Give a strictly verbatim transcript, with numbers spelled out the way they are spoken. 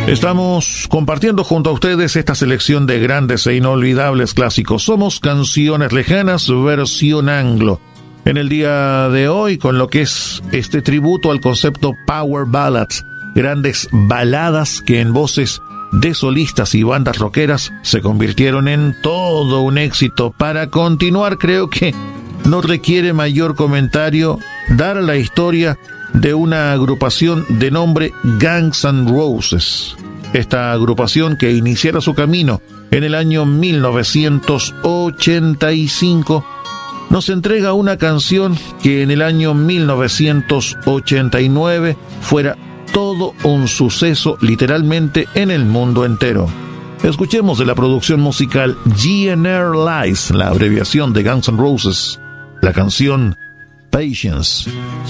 Estamos compartiendo junto a ustedes esta selección de grandes e inolvidables clásicos. Somos Canciones Lejanas, versión anglo. En el día de hoy, con lo que es este tributo al concepto Power Ballads, grandes baladas que en voces de solistas y bandas rockeras se convirtieron en todo un éxito. Para continuar, creo que no requiere mayor comentario dar la historia de una agrupación de nombre Guns N' Roses. Esta agrupación, que iniciara su camino en el año mil novecientos ochenta y cinco, nos entrega una canción que en el año mil novecientos ochenta y nueve fuera todo un suceso literalmente en el mundo entero. Escuchemos de la producción musical G N R Lies, la abreviación de Guns N' Roses, la canción Patience.